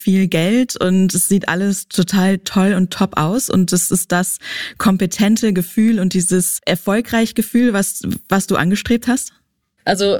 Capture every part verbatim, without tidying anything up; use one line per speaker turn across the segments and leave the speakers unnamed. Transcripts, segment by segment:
viel Geld und es sieht alles total toll und top aus und es ist das kompetente Gefühl und dieses erfolgreiche Gefühl, was, was du angestrebt hast?
Also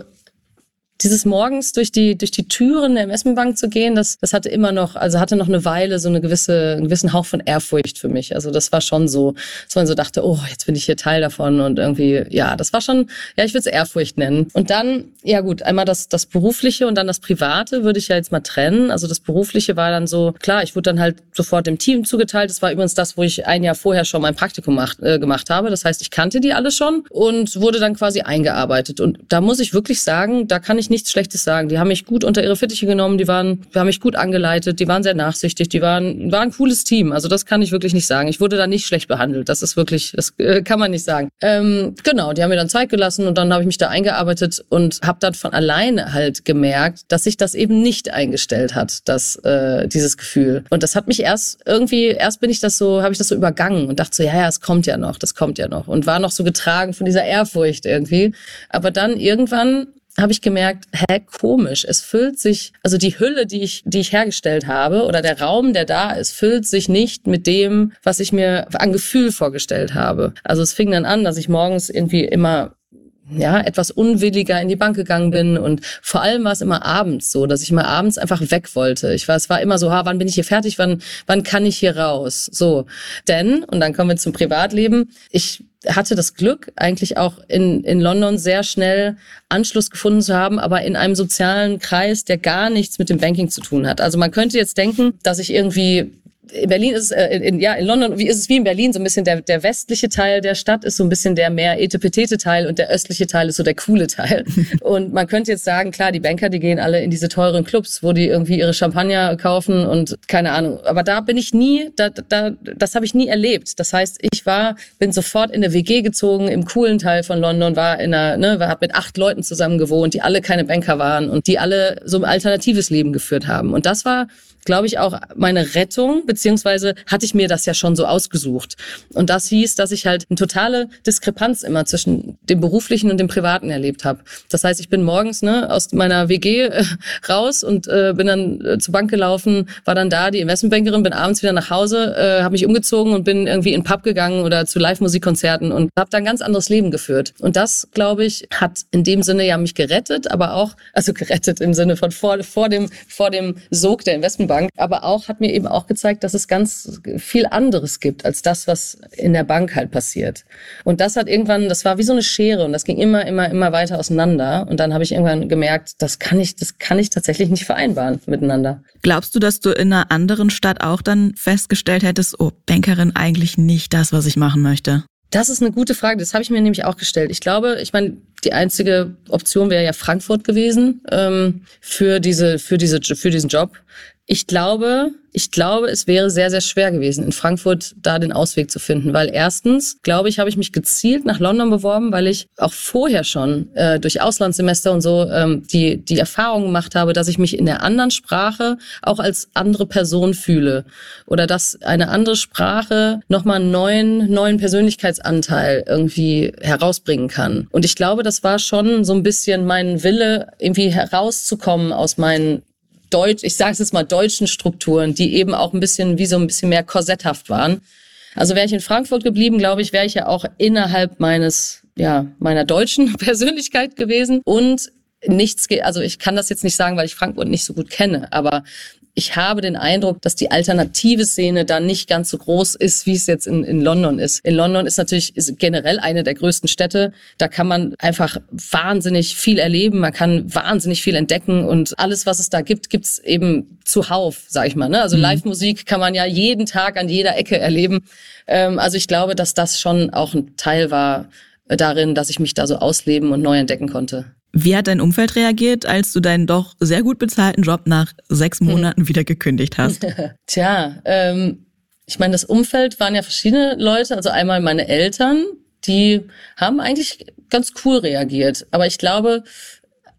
dieses morgens durch die durch die Türen der Investmentbank zu gehen, das das hatte immer noch, also hatte noch eine Weile so eine gewisse einen gewissen Hauch von Ehrfurcht für mich. Also das war schon so, dass man so dachte, oh, jetzt bin ich hier Teil davon und irgendwie, ja, das war schon, ja, ich würde es Ehrfurcht nennen. Und dann, ja gut, einmal das das Berufliche und dann das Private würde ich ja jetzt mal trennen. Also das Berufliche war dann so, klar, ich wurde dann halt sofort dem Team zugeteilt. Das war übrigens das, wo ich ein Jahr vorher schon mein Praktikum macht, äh, gemacht habe. Das heißt, ich kannte die alle schon und wurde dann quasi eingearbeitet. Und da muss ich wirklich sagen, da kann ich nichts Schlechtes sagen. Die haben mich gut unter ihre Fittiche genommen, die waren, die haben mich gut angeleitet, die waren sehr nachsichtig, die waren, waren ein cooles Team. Also das kann ich wirklich nicht sagen. Ich wurde da nicht schlecht behandelt. Das ist wirklich, das äh, kann man nicht sagen. Ähm, genau, die haben mir dann Zeit gelassen und dann habe ich mich da eingearbeitet und habe dann von alleine halt gemerkt, dass sich das eben nicht eingestellt hat, das, äh, dieses Gefühl. Und das hat mich erst irgendwie, erst bin ich das so, habe ich das so übergangen und dachte so, ja, ja, es kommt ja noch, das kommt ja noch. Und war noch so getragen von dieser Ehrfurcht irgendwie. Aber dann irgendwann habe ich gemerkt, hä, komisch, es füllt sich, also die Hülle, die ich, die ich hergestellt habe oder der Raum, der da ist, füllt sich nicht mit dem, was ich mir an Gefühl vorgestellt habe. Also es fing dann an, dass ich morgens irgendwie immer ja, etwas unwilliger in die Bank gegangen bin und vor allem war es immer abends so, dass ich mal abends einfach weg wollte. Ich war, es war immer so, ha, wann bin ich hier fertig, wann, wann kann ich hier raus? So, denn, und dann kommen wir zum Privatleben, ich hatte das Glück, eigentlich auch in, in London sehr schnell Anschluss gefunden zu haben, aber in einem sozialen Kreis, der gar nichts mit dem Banking zu tun hat. Also man könnte jetzt denken, dass ich irgendwie in Berlin ist es, äh, in, ja, in London wie ist es wie in Berlin, so ein bisschen der, der westliche Teil der Stadt ist so ein bisschen der mehr etepetete Teil und der östliche Teil ist so der coole Teil. Und man könnte jetzt sagen, klar, die Banker, die gehen alle in diese teuren Clubs, wo die irgendwie ihre Champagner kaufen und keine Ahnung. Aber da bin ich nie, da, da, das habe ich nie erlebt. Das heißt, ich war, bin sofort in eine W G gezogen im coolen Teil von London, war in einer, ne, war, hab mit acht Leuten zusammen gewohnt, die alle keine Banker waren und die alle so ein alternatives Leben geführt haben. Und das war, glaube ich, auch meine Rettung, beziehungsweise hatte ich mir das ja schon so ausgesucht. Und das hieß, dass ich halt eine totale Diskrepanz immer zwischen dem Beruflichen und dem Privaten erlebt habe. Das heißt, ich bin morgens ne aus meiner W G äh, raus und äh, bin dann äh, zur Bank gelaufen, war dann da die Investmentbankerin, bin abends wieder nach Hause, äh, habe mich umgezogen und bin irgendwie in den Pub gegangen oder zu Live-Musikkonzerten und habe da ein ganz anderes Leben geführt. Und das, glaube ich, hat in dem Sinne ja mich gerettet, aber auch, also gerettet im Sinne von vor, vor dem, vor dem Sog der Investmentbank, aber auch hat mir eben auch gezeigt, dass es ganz viel anderes gibt als das, was in der Bank halt passiert. Und das hat irgendwann, das war wie so eine Schere und das ging immer, immer, immer weiter auseinander. Und dann habe ich irgendwann gemerkt, das kann ich, das kann ich tatsächlich nicht vereinbaren miteinander.
Glaubst du, dass du in einer anderen Stadt auch dann festgestellt hättest, oh, Bankerin eigentlich nicht das, was ich machen möchte?
Das ist eine gute Frage. Das habe ich mir nämlich auch gestellt. Ich glaube, ich meine, die einzige Option wäre ja Frankfurt gewesen ähm, für diese, für diese, für diesen Job. Ich glaube, ich glaube, es wäre sehr, sehr schwer gewesen, in Frankfurt da den Ausweg zu finden, weil erstens, glaube ich, habe ich mich gezielt nach London beworben, weil ich auch vorher schon äh, durch Auslandssemester und so ähm, die die Erfahrung gemacht habe, dass ich mich in der anderen Sprache auch als andere Person fühle oder dass eine andere Sprache nochmal einen neuen neuen Persönlichkeitsanteil irgendwie herausbringen kann. Und ich glaube, das war schon so ein bisschen mein Wille, irgendwie herauszukommen aus meinen Deutsch, ich sage es jetzt mal, deutschen Strukturen, die eben auch ein bisschen wie so ein bisschen mehr korsetthaft waren. Also wäre ich in Frankfurt geblieben, glaube ich, wäre ich ja auch innerhalb meines, ja, meiner deutschen Persönlichkeit gewesen und nichts, also ich kann das jetzt nicht sagen, weil ich Frankfurt nicht so gut kenne, aber ich habe den Eindruck, dass die alternative Szene da nicht ganz so groß ist, wie es jetzt in, in London ist. In London ist natürlich ist generell eine der größten Städte. Da kann man einfach wahnsinnig viel erleben. Man kann wahnsinnig viel entdecken und alles, was es da gibt, gibt's eben zuhauf, sag ich mal. Ne? Also mhm. Live-Musik kann man ja jeden Tag an jeder Ecke erleben. Ähm, also ich glaube, dass das schon auch ein Teil war darin, dass ich mich da so ausleben und neu entdecken konnte.
Wie hat dein Umfeld reagiert, als du deinen doch sehr gut bezahlten Job nach sechs Monaten hm. wieder gekündigt hast?
Tja, ähm, ich meine, das Umfeld waren ja verschiedene Leute. Also einmal meine Eltern, die haben eigentlich ganz cool reagiert. Aber ich glaube,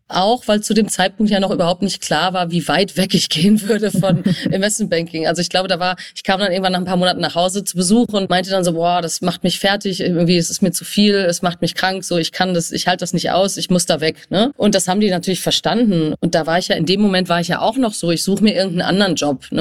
Auch, weil zu dem Zeitpunkt ja noch überhaupt nicht klar war, wie weit weg ich gehen würde von Investmentbanking. Also ich glaube, da war, ich kam dann irgendwann nach ein paar Monaten nach Hause zu Besuch und meinte dann so, boah, das macht mich fertig, irgendwie, es ist mir zu viel, es macht mich krank, so, ich kann das, ich halte das nicht aus, ich muss da weg, ne? Und das haben die natürlich verstanden. Und da war ich ja, in dem Moment war ich ja auch noch so, ich suche mir irgendeinen anderen Job, ne?